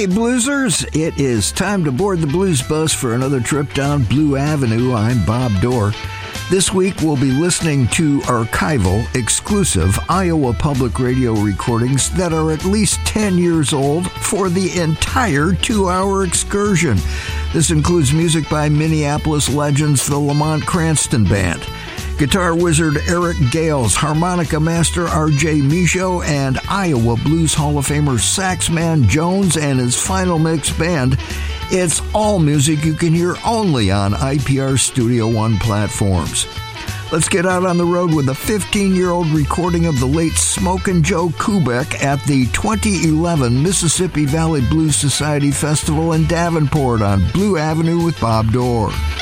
Bluesers, it is time to board the blues bus for another trip down Blue Avenue. I'm Bob Dorr. This week we'll be listening to archival, exclusive Iowa Public Radio recordings that are at least 10 years old for the entire 2-hour excursion. This includes music by Minneapolis legends the Lamont Cranston Band, guitar wizard Eric Gales, harmonica master R.J. Michaud, and Iowa Blues Hall of Famer Saxman Jones and his Final Mix Band. It's all music you can hear only on IPR Studio One platforms. Let's get out on the road with a 15-year-old recording of the late Smokin' Joe Kubek at the 2011 Mississippi Valley Blues Society Festival in Davenport on Blue Avenue with Bob Dorr.